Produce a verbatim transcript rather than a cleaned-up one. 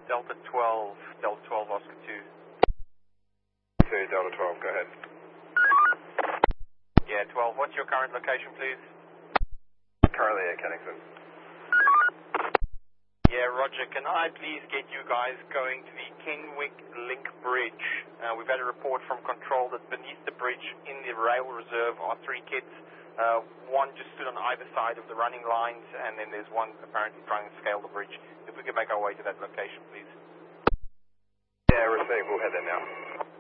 Delta twelve, Delta twelve, Oscar two. Say Delta twelve, go ahead. Yeah, twelve, what's your current location, please? Currently at Kennington. Yeah, Roger, can I please get you guys going to the Kenwick Link Bridge? Uh, we've had a report from control that beneath the bridge in the rail reserve are three kids. Uh, one just stood on either side of the running lines, and then there's one apparently trying to scale the bridge. If we could make our way to that location, please. Yeah, received. We'll head there now.